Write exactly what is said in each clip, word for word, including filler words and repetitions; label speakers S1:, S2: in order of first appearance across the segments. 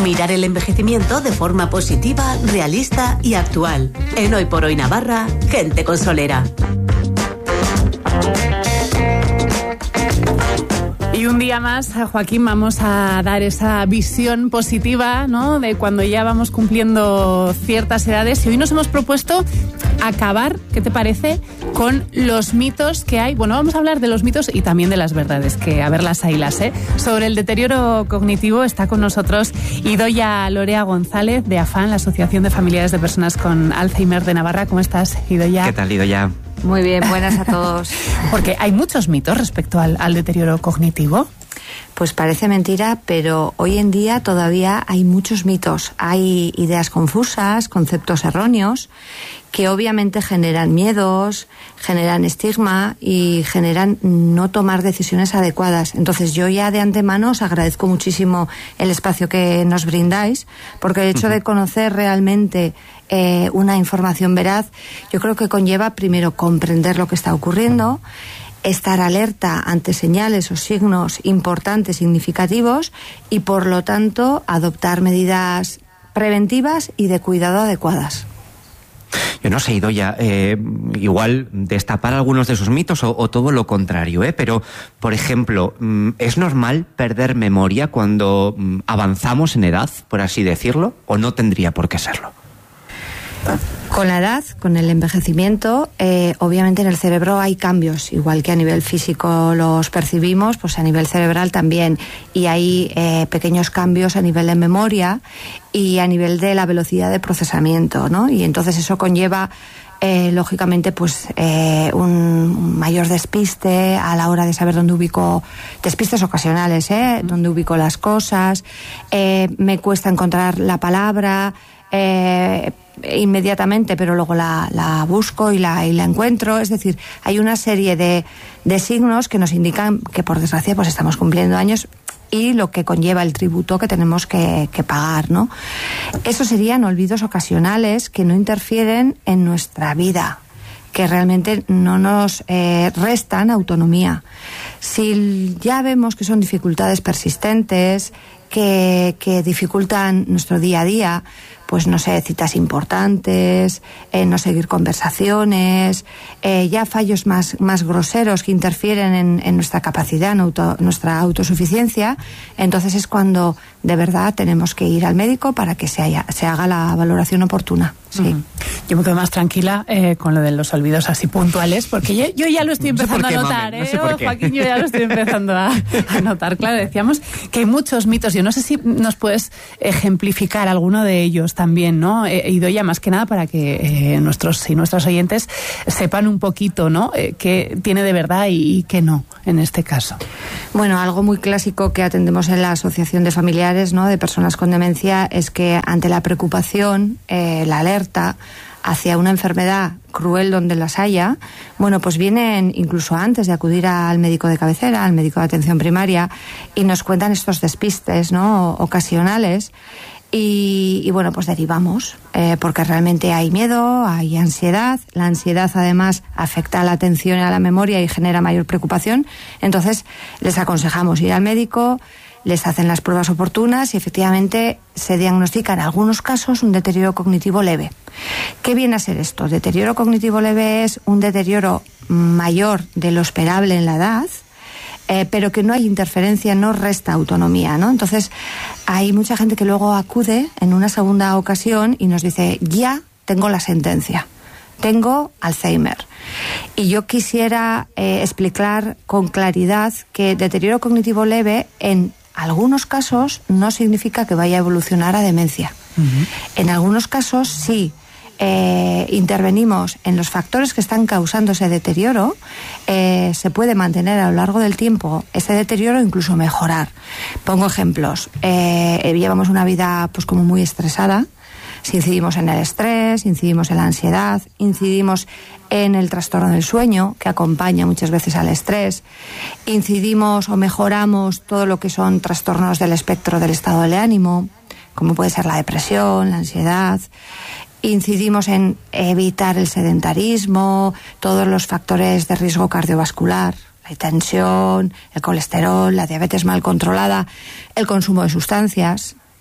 S1: Mirar el envejecimiento de forma positiva, realista y actual. En Hoy por Hoy Navarra, gente consolera.
S2: Y un día más, Joaquín, vamos a dar esa visión positiva, ¿no?, de cuando ya vamos cumpliendo ciertas edades. Y hoy nos hemos propuesto acabar, ¿qué te parece?, con los mitos que hay. Bueno, vamos a hablar de los mitos y también de las verdades, que a ver las haylas, ¿eh? Sobre el deterioro cognitivo está con nosotros Idoia Lorea González, de AFAN, la Asociación de Familiares de Personas con Alzheimer de Navarra. ¿Cómo estás, Idoia?
S3: ¿Qué tal, Idoia?
S4: Muy bien, buenas a todos.
S2: Porque hay muchos mitos respecto al, al deterioro cognitivo.
S4: Pues parece mentira, pero hoy en día todavía hay muchos mitos. Hay ideas confusas, conceptos erróneos, que obviamente generan miedos, generan estigma y generan no tomar decisiones adecuadas. Entonces yo ya de antemano os agradezco muchísimo el espacio que nos brindáis, porque el hecho uh-huh. de conocer realmente eh, una información veraz, yo creo que conlleva primero comprender lo que está ocurriendo, estar alerta ante señales o signos importantes, significativos, y por lo tanto adoptar medidas preventivas y de cuidado adecuadas.
S3: Yo no sé, Idoia, eh, igual destapar algunos de esos mitos o, o todo lo contrario, ¿eh? Pero, por ejemplo, ¿es normal perder memoria cuando avanzamos en edad, por así decirlo, o no tendría por qué serlo?
S4: Con la edad, con el envejecimiento, eh, obviamente en el cerebro hay cambios, igual que a nivel físico los percibimos, pues a nivel cerebral también, y hay eh, pequeños cambios a nivel de memoria y a nivel de la velocidad de procesamiento, ¿no? Y entonces eso conlleva Eh, lógicamente pues eh, un mayor despiste a la hora de saber dónde ubico, despistes ocasionales, ¿eh? Dónde ubico las cosas, eh, me cuesta encontrar la palabra eh, inmediatamente, pero luego la, la busco y la, y la encuentro. Es decir, hay una serie de, de signos que nos indican que por desgracia pues estamos cumpliendo años y lo que conlleva el tributo que tenemos que, que pagar, ¿no? Eso serían olvidos ocasionales que no interfieren en nuestra vida, que realmente no nos eh, restan autonomía. Si ya vemos que son dificultades persistentes, que, que dificultan nuestro día a día, pues no sé, citas importantes, eh, no seguir conversaciones, eh, ya fallos más, más groseros que interfieren en, en nuestra capacidad, en auto, nuestra autosuficiencia, entonces es cuando de verdad tenemos que ir al médico para que se, haya, se haga la valoración oportuna. Sí.
S2: Uh-huh. Yo me quedo más tranquila eh, con lo de los olvidos así puntuales, porque yo, yo ya lo estoy empezando
S3: no
S2: a notar,
S3: mamen,
S2: ¿eh?
S3: no sé por qué.
S2: Joaquín, yo ya lo estoy empezando a, a notar. Claro, decíamos que hay muchos mitos. Yo no sé si nos puedes ejemplificar alguno de ellos también, ¿no? Eh, Idoia, más que nada para que eh, nuestros y nuestras oyentes sepan un poquito, ¿no? Eh, qué tiene de verdad y, y qué no, en este caso.
S4: Bueno, algo muy clásico que atendemos en la Asociación de Familiares, ¿no?, de Personas con Demencia, es que ante la preocupación, eh, la alerta hacia una enfermedad cruel donde las haya, bueno, pues vienen incluso antes de acudir al médico de cabecera, al médico de atención primaria, y nos cuentan estos despistes, ¿no?, ocasionales. Y, y bueno, pues derivamos, eh, porque realmente hay miedo, hay ansiedad. La ansiedad además afecta a la atención y a la memoria y genera mayor preocupación. Entonces les aconsejamos ir al médico, les hacen las pruebas oportunas y efectivamente se diagnostica en algunos casos un deterioro cognitivo leve. ¿Qué viene a ser esto? Deterioro cognitivo leve es un deterioro mayor de lo esperable en la edad, Eh, pero que no hay interferencia, no resta autonomía, ¿no? Entonces, hay mucha gente que luego acude en una segunda ocasión y nos dice, ya tengo la sentencia, tengo Alzheimer. Y yo quisiera eh, explicar con claridad que deterioro cognitivo leve en algunos casos no significa que vaya a evolucionar a demencia. Uh-huh. En algunos casos sí. Eh, intervenimos en los factores que están causando ese deterioro, eh, se puede mantener a lo largo del tiempo ese deterioro, incluso mejorar. Pongo ejemplos. Eh, llevamos una vida pues como muy estresada. Si incidimos en el estrés, incidimos en la ansiedad, incidimos en el trastorno del sueño, que acompaña muchas veces al estrés, incidimos o mejoramos todo lo que son trastornos del espectro del estado de ánimo, como puede ser la depresión, la ansiedad. Incidimos en evitar el sedentarismo, todos los factores de riesgo cardiovascular, la hipertensión, el colesterol, la diabetes mal controlada, el consumo de sustancias,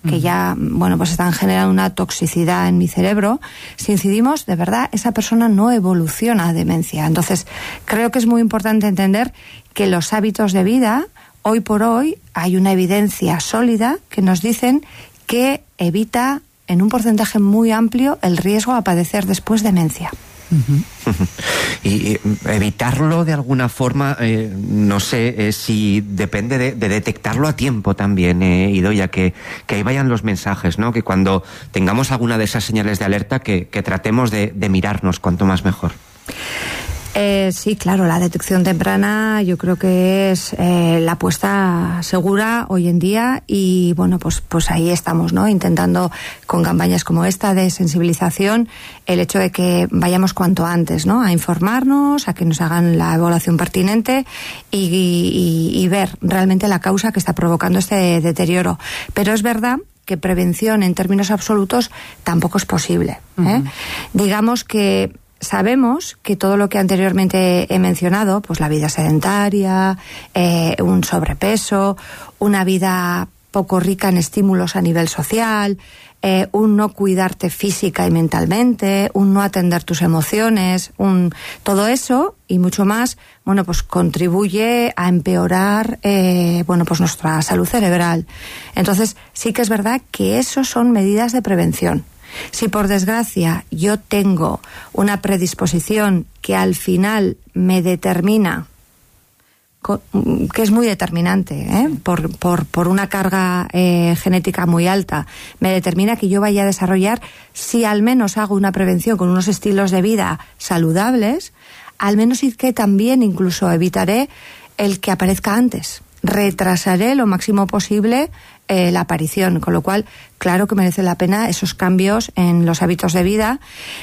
S4: que ya, bueno, pues están generando una toxicidad en mi cerebro, si incidimos, de verdad, esa persona no evoluciona a demencia. Entonces, creo que es muy importante entender que los hábitos de vida, hoy por hoy, hay una evidencia sólida que nos dicen que evita, en un porcentaje muy amplio, el riesgo a padecer después demencia.
S3: Uh-huh. Y evitarlo de alguna forma, eh, no sé eh, si depende de, de detectarlo a tiempo también, eh, Idoia, que, que ahí vayan los mensajes, ¿no? Que cuando tengamos alguna de esas señales de alerta, que, que tratemos de, de mirarnos cuanto más mejor.
S4: Eh, sí, claro, la detección temprana yo creo que es eh, la apuesta segura hoy en día y bueno, pues, pues ahí estamos, ¿no? Intentando con campañas como esta de sensibilización el hecho de que vayamos cuanto antes, ¿no? A informarnos, a que nos hagan la evaluación pertinente y, y, y ver realmente la causa que está provocando este deterioro. Pero es verdad que prevención en términos absolutos tampoco es posible, ¿eh? Uh-huh. Digamos que sabemos que todo lo que anteriormente he mencionado, pues la vida sedentaria, eh, un sobrepeso, una vida poco rica en estímulos a nivel social, eh, un no cuidarte física y mentalmente, un no atender tus emociones, un todo eso y mucho más, bueno, pues contribuye a empeorar, eh, bueno, pues nuestra salud cerebral. Entonces, sí que es verdad que eso son medidas de prevención. Si por desgracia yo tengo una predisposición que al final me determina, que es muy determinante, ¿eh? por, por, por una carga eh, genética muy alta, me determina que yo vaya a desarrollar, si al menos hago una prevención con unos estilos de vida saludables, al menos y que también incluso evitaré el que aparezca antes. Retrasaré lo máximo posible eh, la aparición, con lo cual claro que merece la pena esos cambios en los hábitos de vida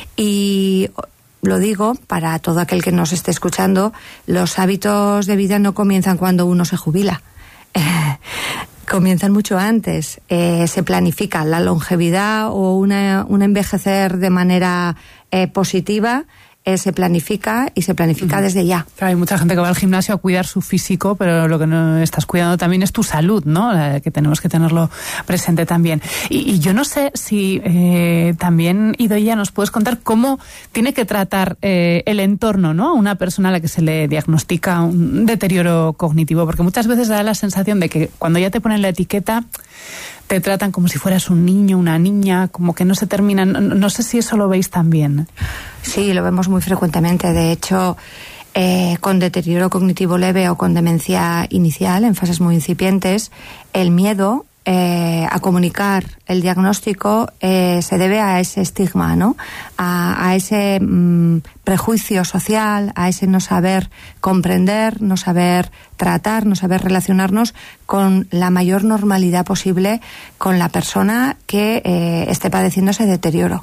S4: y lo digo para todo aquel que nos esté escuchando, los hábitos de vida no comienzan cuando uno se jubila, eh, comienzan mucho antes, eh, se planifica la longevidad o una, un envejecer de manera eh, positiva. Eh, se planifica y se planifica uh-huh. desde ya.
S2: Claro, hay mucha gente que va al gimnasio a cuidar su físico, pero lo que no estás cuidando también es tu salud, ¿no? La que tenemos que tenerlo presente también. Y, y yo no sé si eh, también, Idoia, nos puedes contar cómo tiene que tratar eh, el entorno, ¿no? A una persona a la que se le diagnostica un deterioro cognitivo, porque muchas veces da la sensación de que cuando ya te ponen la etiqueta te tratan como si fueras un niño, una niña, como que no se terminan. No, no sé si eso lo veis también.
S4: Sí, lo vemos muy frecuentemente. De hecho, eh, con deterioro cognitivo leve o con demencia inicial, en fases muy incipientes, el miedo eh, a comunicar el diagnóstico eh, se debe a ese estigma, ¿no? A, a ese mm, prejuicio social, a ese no saber comprender, no saber tratar, no saber relacionarnos con la mayor normalidad posible con la persona que eh, esté padeciendo ese deterioro.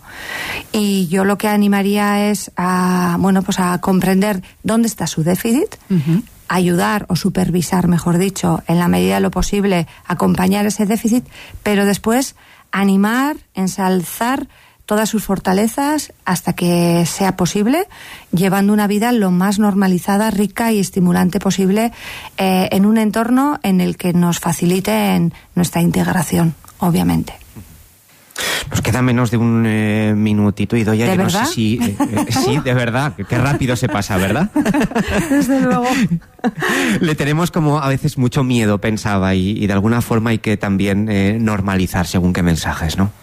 S4: Y yo lo que animaría es a, bueno, pues a comprender dónde está su déficit, uh-huh. ayudar o supervisar, mejor dicho, en la medida de lo posible, acompañar ese déficit, pero después animar, ensalzar todas sus fortalezas hasta que sea posible, llevando una vida lo más normalizada, rica y estimulante posible eh, en un entorno en el que nos facilite en nuestra integración, obviamente.
S3: Nos queda menos de un eh, minutito, Idoia,
S4: ¿De
S3: yo
S4: verdad?
S3: no sé si... Eh, eh, sí, de verdad, qué rápido se pasa, ¿verdad?
S4: Desde luego.
S3: Le tenemos como a veces mucho miedo, pensaba, y, y de alguna forma hay que también eh, normalizar según qué mensajes, ¿no?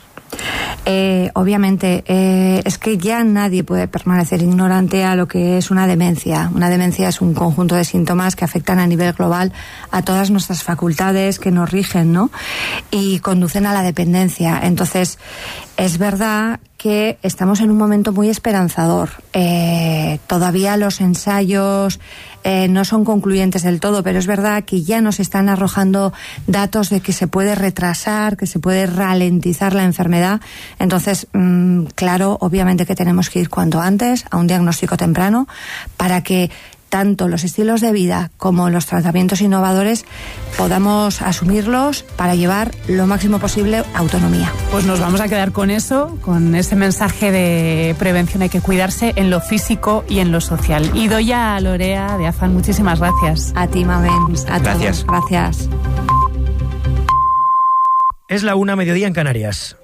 S4: Eh, obviamente, eh, es que ya nadie puede permanecer ignorante a lo que es una demencia. Una demencia es un conjunto de síntomas que afectan a nivel global a todas nuestras facultades que nos rigen, ¿no? Y conducen a la dependencia. Entonces, es verdad que estamos en un momento muy esperanzador. Eh, todavía los ensayos eh, no son concluyentes del todo, pero es verdad que ya nos están arrojando datos de que se puede retrasar, que se puede ralentizar la enfermedad. Entonces, mmm, claro, obviamente que tenemos que ir cuanto antes a un diagnóstico temprano para que tanto los estilos de vida como los tratamientos innovadores podamos asumirlos para llevar lo máximo posible autonomía.
S2: Pues nos vamos a quedar con eso, con ese mensaje de prevención. Hay que cuidarse en lo físico y en lo social. Idoia Lorea de Afan, muchísimas gracias.
S4: A ti, Mamen. A
S3: Gracias.
S4: todos. Gracias.
S5: Es la una, mediodía en Canarias.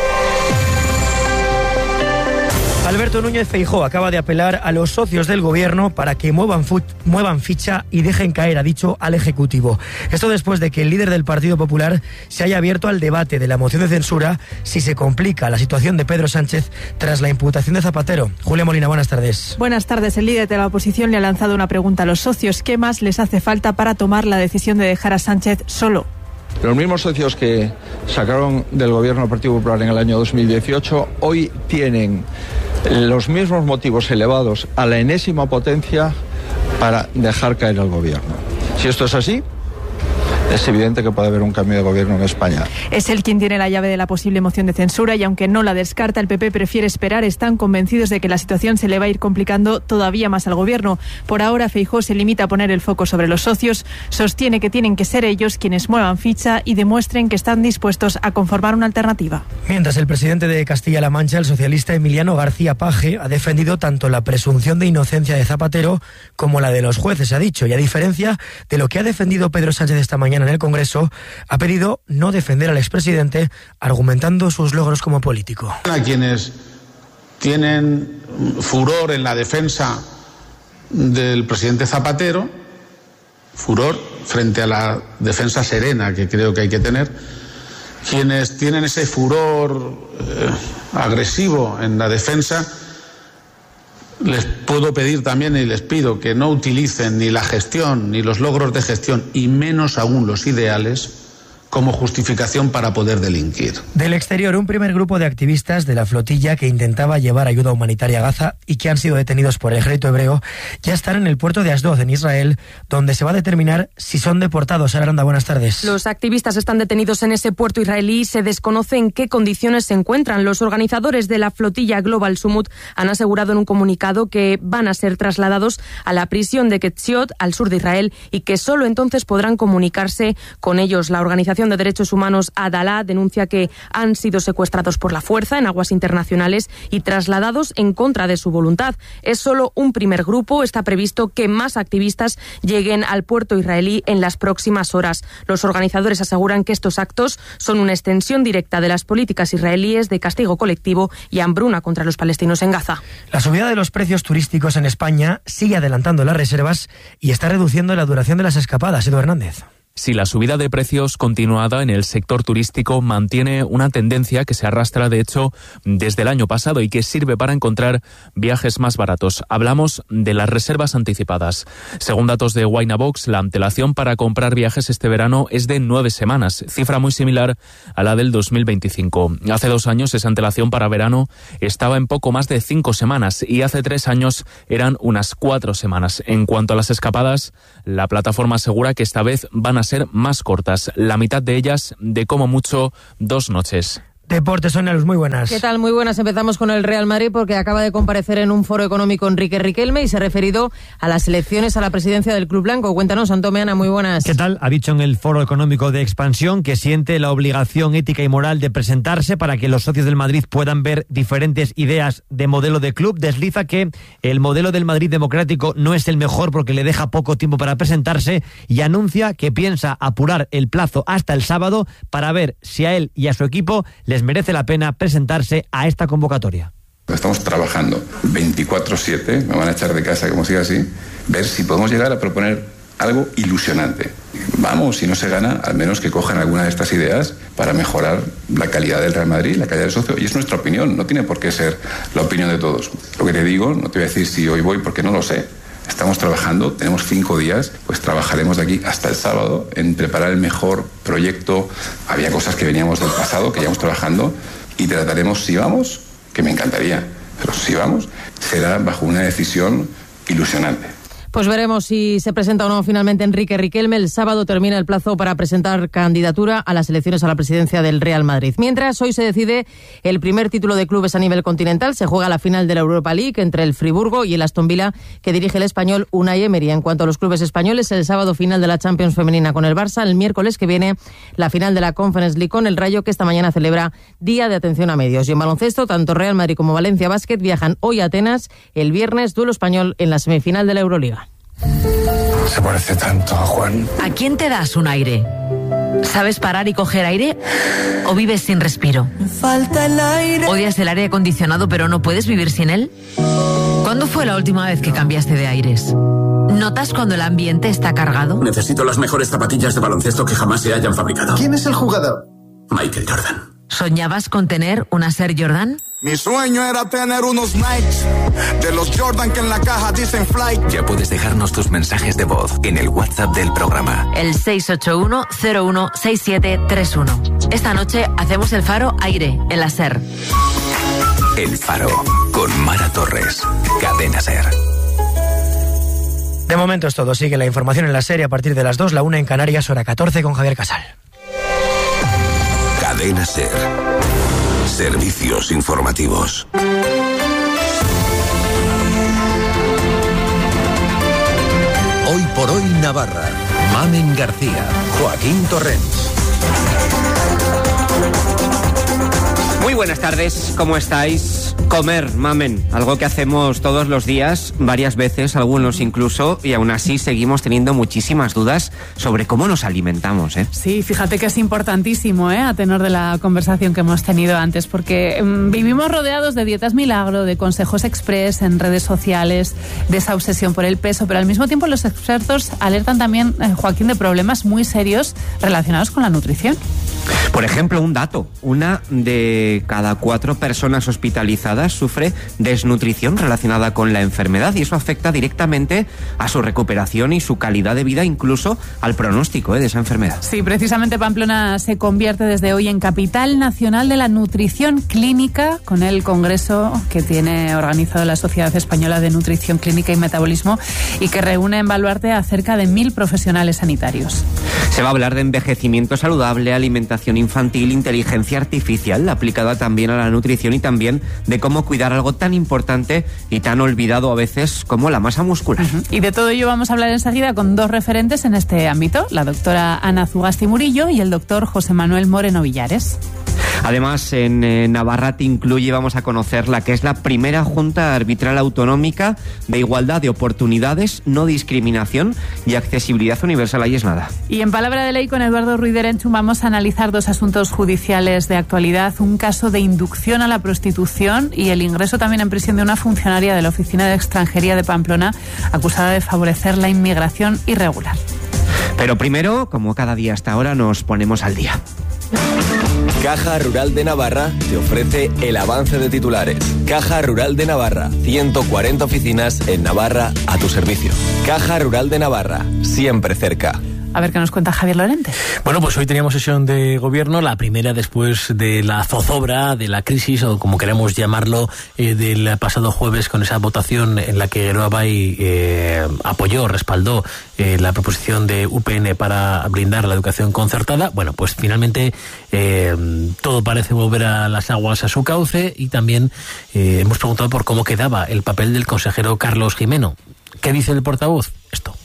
S5: Alberto Núñez Feijóo acaba de apelar a los socios del gobierno para que muevan, fu- muevan ficha y dejen caer, ha dicho, al Ejecutivo. Esto después de que el líder del Partido Popular se haya abierto al debate de la moción de censura si se complica la situación de Pedro Sánchez tras la imputación de Zapatero. Julia Molina, buenas tardes.
S6: Buenas tardes. El líder de la oposición le ha lanzado una pregunta a los socios. ¿Qué más les hace falta para tomar la decisión de dejar a Sánchez solo?
S7: Los mismos socios que sacaron del gobierno del Partido Popular en el año dos mil dieciocho hoy tienen los mismos motivos elevados a la enésima potencia para dejar caer al gobierno. Si esto es así, es evidente que puede haber un cambio de gobierno en España.
S6: Es él quien tiene la llave de la posible moción de censura y aunque no la descarta, el P P prefiere esperar. Están convencidos de que la situación se le va a ir complicando todavía más al gobierno. Por ahora, Feijóo se limita a poner el foco sobre los socios. Sostiene que tienen que ser ellos quienes muevan ficha y demuestren que están dispuestos a conformar una alternativa.
S5: Mientras el presidente de Castilla-La Mancha, el socialista Emiliano García Paje, ha defendido tanto la presunción de inocencia de Zapatero como la de los jueces, ha dicho, y a diferencia de lo que ha defendido Pedro Sánchez esta mañana en el Congreso, ha pedido no defender al expresidente, argumentando sus logros como político.
S8: A quienes tienen furor en la defensa del presidente Zapatero, furor frente a la defensa serena que creo que hay que tener, quienes tienen ese furor eh, agresivo en la defensa, les puedo pedir también y les pido que no utilicen ni la gestión ni los logros de gestión y menos aún los ideales como justificación para poder delinquir.
S5: Del exterior, un primer grupo de activistas de la flotilla que intentaba llevar ayuda humanitaria a Gaza y que han sido detenidos por el ejército hebreo ya están en el puerto de Asdod, en Israel, donde se va a determinar si son deportados. Sara Aranda, buenas tardes.
S9: Los activistas están detenidos en ese puerto israelí y se desconoce en qué condiciones se encuentran. Los organizadores de la flotilla Global Summit han asegurado en un comunicado que van a ser trasladados a la prisión de Ketziot, al sur de Israel, y que solo entonces podrán comunicarse con ellos. La organización de derechos humanos Adalá denuncia que han sido secuestrados por la fuerza en aguas internacionales y trasladados en contra de su voluntad. Es solo un primer grupo. Está previsto que más activistas lleguen al puerto israelí en las próximas horas. Los organizadores aseguran que estos actos son una extensión directa de las políticas israelíes de castigo colectivo y hambruna contra los palestinos en Gaza.
S5: La subida de los precios turísticos en España sigue adelantando las reservas y está reduciendo la duración de las escapadas. Edu Hernández.
S10: Si la subida de precios continuada en el sector turístico mantiene una tendencia que se arrastra, de hecho, desde el año pasado y que sirve para encontrar viajes más baratos. Hablamos de las reservas anticipadas. Según datos de Winabox, la antelación para comprar viajes este verano es de nueve semanas, cifra muy similar a la del dos mil veinticinco. Hace dos años esa antelación para verano estaba en poco más de cinco semanas y hace tres años eran unas cuatro semanas. En cuanto a las escapadas, la plataforma asegura que esta vez van a ser más cortas, la mitad de ellas de como mucho dos noches.
S5: Deportes, Sonia Luz, muy buenas.
S11: ¿Qué tal? Muy buenas. Empezamos con el Real Madrid porque acaba de comparecer en un foro económico Enrique Riquelme y se ha referido a las elecciones a la presidencia del Club Blanco. Cuéntanos, Antón Meana, muy buenas.
S12: ¿Qué tal? Ha dicho en el foro económico de expansión que siente la obligación ética y moral de presentarse para que los socios del Madrid puedan ver diferentes ideas de modelo de club. Desliza que el modelo del Madrid democrático no es el mejor porque le deja poco tiempo para presentarse y anuncia que piensa apurar el plazo hasta el sábado para ver si a él y a su equipo les merece la pena presentarse a esta convocatoria.
S13: Estamos trabajando veinticuatro siete, me van a echar de casa como siga así, ver si podemos llegar a proponer algo ilusionante. Vamos, si no se gana, al menos que cojan alguna de estas ideas para mejorar la calidad del Real Madrid, la calidad del socio, y es nuestra opinión, no tiene por qué ser la opinión de todos. Lo que te digo, no te voy a decir si hoy voy porque no lo sé. Estamos trabajando, tenemos cinco días, pues trabajaremos de aquí hasta el sábado en preparar el mejor proyecto. Había cosas que veníamos del pasado, que llevamos trabajando, y trataremos, si vamos, que me encantaría, pero si vamos, será bajo una decisión ilusionante.
S11: Pues veremos si se presenta o no finalmente Enrique Riquelme. El sábado termina el plazo para presentar candidatura a las elecciones a la presidencia del Real Madrid. Mientras, hoy se decide el primer título de clubes a nivel continental. Se juega la final de la Europa League entre el Friburgo y el Aston Villa, que dirige el español Unai Emery. En cuanto a los clubes españoles, el sábado final de la Champions femenina con el Barça. El miércoles que viene la final de la Conference League con el Rayo, que esta mañana celebra Día de Atención a Medios. Y en baloncesto, tanto Real Madrid como Valencia Basket viajan hoy a Atenas. El viernes, duelo español en la semifinal de la Euroliga.
S14: Se parece tanto a Juan.
S15: ¿A quién te das un aire?
S14: ¿Sabes parar y coger aire? ¿O vives sin respiro?
S15: Falta el aire.
S14: ¿Odias el aire acondicionado pero no puedes vivir sin él? ¿Cuándo fue la última vez que cambiaste de aires? ¿Notas cuando el ambiente está cargado?
S16: Necesito las mejores zapatillas de baloncesto que jamás se hayan fabricado.
S15: ¿Quién es el jugador?
S16: Michael Jordan.
S14: ¿Soñabas con tener unas Air Jordan?
S17: Mi sueño era tener unos Nikes de los Jordan que en la caja dicen Flight.
S18: Ya puedes dejarnos tus mensajes de voz en el WhatsApp del programa.
S14: El seis ocho uno cero uno seis siete tres uno. Esta noche hacemos el Faro Aire en la SER.
S18: El Faro con Mara Torres. Cadena SER.
S5: De momento es todo. Sigue la información en la serie a partir de las dos, la una en Canarias, hora catorce con Javier Casal.
S18: Cadena SER. Servicios informativos. Hoy por hoy Navarra. Mamen García. Joaquín Torrens.
S3: Muy buenas tardes, ¿cómo estáis? Comer, mamen, algo que hacemos todos los días, varias veces, algunos incluso, y aún así seguimos teniendo muchísimas dudas sobre cómo nos alimentamos, ¿eh?
S2: Sí, fíjate que es importantísimo, ¿eh? A tenor de la conversación que hemos tenido antes, porque mmm, vivimos rodeados de dietas milagro, de consejos express en redes sociales, de esa obsesión por el peso, pero al mismo tiempo los expertos alertan también, eh, Joaquín, de problemas muy serios relacionados con la nutrición.
S3: Por ejemplo, un dato, una de cada cuatro personas hospitalizadas sufre desnutrición relacionada con la enfermedad y eso afecta directamente a su recuperación y su calidad de vida, incluso al pronóstico, ¿eh? de esa enfermedad.
S2: Sí, precisamente Pamplona se convierte desde hoy en capital nacional de la nutrición clínica, con el congreso que tiene organizado la Sociedad Española de Nutrición Clínica y Metabolismo y que reúne en Baluarte a cerca de mil profesionales sanitarios.
S3: Se va a hablar de envejecimiento saludable, alimentación infantil, inteligencia artificial aplicada también a la nutrición y también de cómo cuidar algo tan importante y tan olvidado a veces como la masa muscular.
S2: Uh-huh. Y de todo ello vamos a hablar enseguida con dos referentes en este ámbito, la doctora Ana Zugasti Murillo y el doctor José Manuel Moreno Villares.
S3: Además, en eh, Navarra te incluye, vamos a conocer la que es la primera Junta Arbitral Autonómica de Igualdad de Oportunidades, No Discriminación y Accesibilidad Universal. Ahí es nada.
S2: Y en Palabra de Ley con Eduardo Ruiz de Erenchun vamos a analizar dos asuntos judiciales de actualidad, un caso de inducción a la prostitución y el ingreso también en prisión de una funcionaria de la Oficina de Extranjería de Pamplona acusada de favorecer la inmigración irregular.
S3: Pero primero, como cada día hasta ahora, nos ponemos al día.
S19: Caja Rural de Navarra te ofrece el avance de titulares. Caja Rural de Navarra, ciento cuarenta oficinas en Navarra a tu servicio. Caja Rural de Navarra, siempre cerca.
S2: A ver qué nos cuenta Javier Lorente.
S20: Bueno, pues hoy teníamos sesión de gobierno, la primera después de la zozobra, de la crisis, o como queremos llamarlo, eh, del pasado jueves con esa votación en la que Geroa Bai eh, apoyó, respaldó eh, la proposición de U P N para blindar la educación concertada. Bueno, pues finalmente eh, todo parece volver a las aguas a su cauce y también eh, hemos preguntado por cómo quedaba el papel del consejero Carlos Gimeno. ¿Qué dice el portavoz? Esto.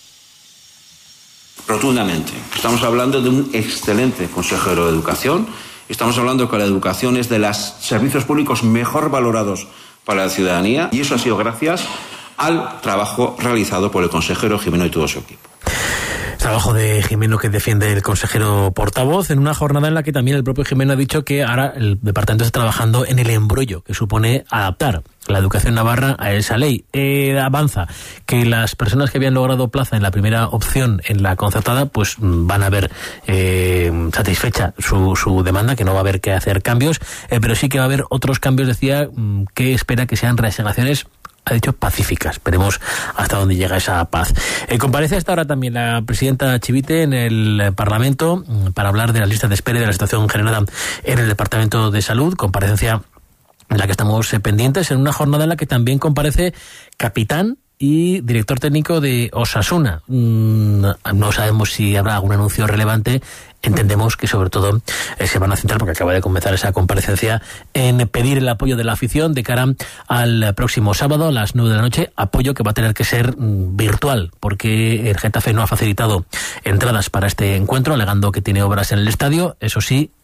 S21: Rotundamente. Estamos hablando de un excelente consejero de Educación. Estamos hablando que la educación es de los servicios públicos mejor valorados para la ciudadanía y eso ha sido gracias al trabajo realizado por el consejero Gimeno y todo su equipo.
S20: Trabajo de Gimeno que defiende el consejero portavoz en una jornada en la que también el propio Gimeno ha dicho que ahora el departamento está trabajando en el embrollo que supone adaptar la educación navarra a esa ley. Eh, avanza que las personas que habían logrado plaza en la primera opción en la concertada pues van a ver eh, satisfecha su, su demanda, que no va a haber que hacer cambios, eh, pero sí que va a haber otros cambios, decía, que espera que sean reasignaciones, ha dicho, pacíficas. Veremos hasta dónde llega esa paz. Eh, comparece hasta ahora también la presidenta Chivite en el Parlamento para hablar de las listas de espera y de la situación generada en el Departamento de Salud, comparecencia en la que estamos eh, pendientes, en una jornada en la que también comparece capitán y director técnico de Osasuna. Mm, no sabemos si habrá algún anuncio relevante. Entendemos que sobre todo eh, se van a centrar, porque acaba de comenzar esa comparecencia, en pedir el apoyo de la afición de cara al próximo sábado a las nueve de la noche, apoyo que va a tener que ser mm, virtual, porque el Getafe no ha facilitado entradas para este encuentro, alegando que tiene obras en el estadio. Eso sí,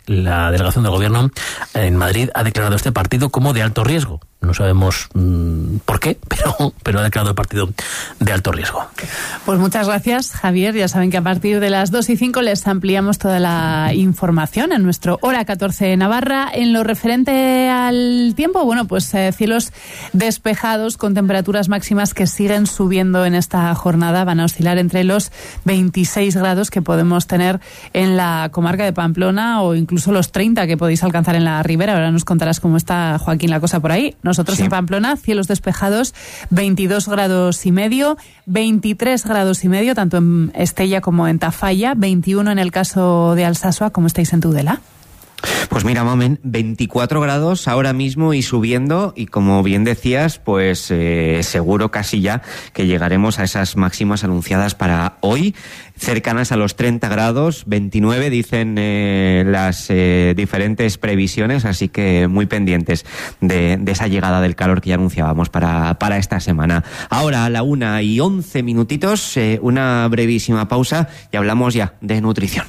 S20: la delegación del gobierno en Madrid ha declarado este partido como de alto riesgo. No sabemos mmm, por qué, pero, pero ha declarado el partido de alto riesgo.
S2: Pues muchas gracias, Javier. Ya saben que a partir de las dos y cinco les ampliamos toda la información en nuestro Hora catorce de Navarra. En lo referente al tiempo, bueno, pues eh, cielos despejados con temperaturas máximas que siguen subiendo en esta jornada. Van a oscilar entre los veintiséis grados que podemos tener en la comarca de Pamplona o incluso los treinta que podéis alcanzar en la Ribera. Ahora nos contarás cómo está, Joaquín, la cosa por ahí. Nosotros sí. En Pamplona, cielos despejados, veintidós grados y medio, veintitrés grados y medio, tanto en Estella como en Tafalla, veintiuno en el caso de Alsasua. ¿Cómo estáis en Tudela?
S3: Pues mira, Momen, veinticuatro grados ahora mismo y subiendo, y como bien decías, pues eh, seguro casi ya que llegaremos a esas máximas anunciadas para hoy, cercanas a los treinta grados, veintinueve dicen eh, las eh, diferentes previsiones, así que muy pendientes de, de esa llegada del calor que ya anunciábamos para, para esta semana. Ahora a la una y once minutitos, eh, una brevísima pausa y hablamos ya de nutrición.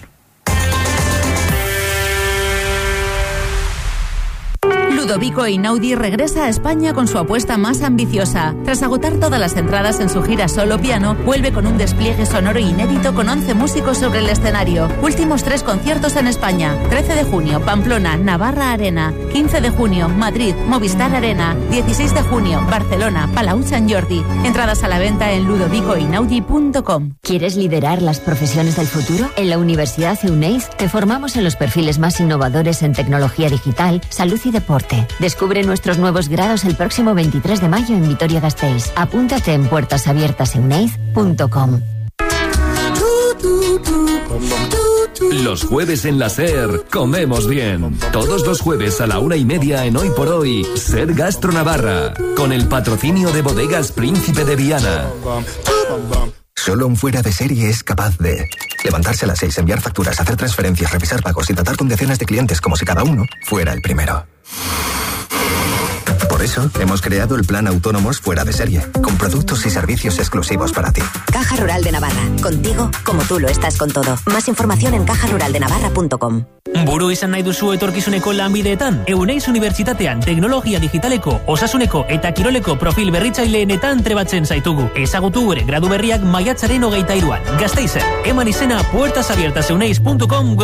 S1: Ludovico Einaudi regresa a España con su apuesta más ambiciosa. Tras agotar todas las entradas en su gira solo piano, vuelve con un despliegue sonoro inédito con once músicos sobre el escenario. Últimos tres conciertos en España. trece de junio, Pamplona, Navarra Arena. quince de junio, Madrid, Movistar Arena. dieciséis de junio, Barcelona, Palau Sant Jordi. Entradas a la venta en ludovico einaudi punto com.
S22: ¿Quieres liderar las profesiones del futuro? En la Universidad Euneiz te formamos en los perfiles más innovadores en tecnología digital, salud y deporte. Descubre nuestros nuevos grados el próximo veintitrés de mayo en Vitoria-Gasteiz. Apúntate en puertas abiertas euneiz punto com.
S18: Los jueves en la SER comemos bien. Todos los jueves a la una y media en Hoy por Hoy, SER Gastro Navarra, con el patrocinio de Bodegas Príncipe de Viana.
S23: Solo un fuera de serie es capaz de levantarse a las seis, enviar facturas, hacer transferencias, revisar pagos y tratar con decenas de clientes como si cada uno fuera el primero. Por eso, hemos creado el plan Autónomos Fuera de Serie, con productos y servicios exclusivos para ti.
S24: Caja Rural de Navarra. Contigo, como tú lo estás con todo. Más información en caja rural de navarra punto com.
S25: Buru izan nahi duzu etorkizuneko lanbideetan? Euneiz Unibertsitatean teknologia digitaleko, osasuneko eta kiroleko profil berritzaileenetan trebatzen zaitugu. Ezagutu gure gradu berriak maiatzaren hogeita hiruan. Gasteizen, eman izena puertas abiertas euneiz punto com